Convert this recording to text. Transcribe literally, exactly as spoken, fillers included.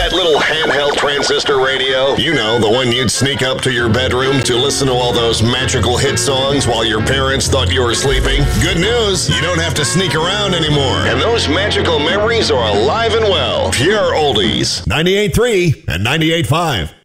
That little handheld transistor radio? You know, the one you'd sneak up to your bedroom to listen to all those magical hit songs while your parents thought you were sleeping? Good news, you don't have to sneak around anymore. And those magical memories are alive and well. Pure oldies. ninety-eight point three and ninety-eight point five.